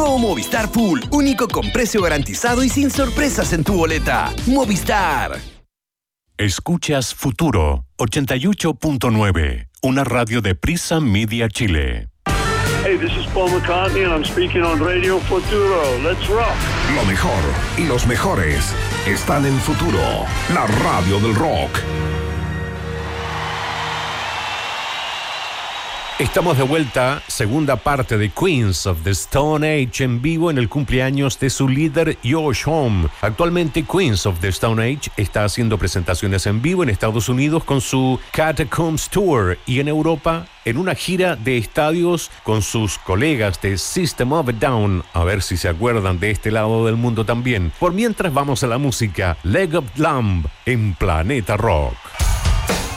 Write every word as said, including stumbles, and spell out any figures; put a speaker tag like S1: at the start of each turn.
S1: Nuevo Movistar Full, único con precio garantizado y sin sorpresas en tu boleta. Movistar.
S2: Escuchas Futuro ochenta y ocho punto nueve, una radio de Prisa Media Chile.
S3: Hey, this is Paul McCartney and I'm speaking on Radio Futuro. Let's rock.
S4: Lo mejor y los mejores están en Futuro, la radio del rock.
S5: Estamos de vuelta, segunda parte de Queens of the Stone Age en vivo en el cumpleaños de su líder Josh Homme. Actualmente Queens of the Stone Age está haciendo presentaciones en vivo en Estados Unidos con su Catacombs Tour y en Europa en una gira de estadios con sus colegas de System of a Down. A ver si se acuerdan de este lado del mundo también. Por mientras vamos a la música, Leg of Lamb en Planeta Rock.